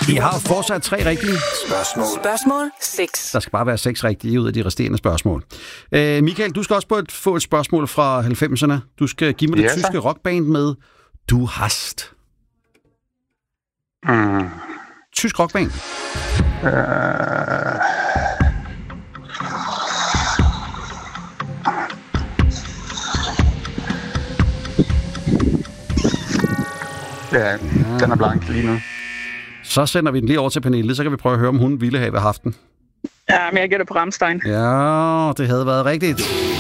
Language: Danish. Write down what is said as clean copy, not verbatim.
I har fortsat 3 rigtige. Spørgsmål 6. Der skal bare være 6 rigtige ud af de resterende spørgsmål. Michael, du skal også få et spørgsmål fra 90'erne. Du skal give mig det tyske rockband med Du hast. Tysk rockband. Ja, den er blank lige nu. Så sender vi den lige over til Pernille, så kan vi prøve at høre, om hun ville have haft den. Ja, men jeg gætter på Rammstein. Ja, det havde været rigtigt.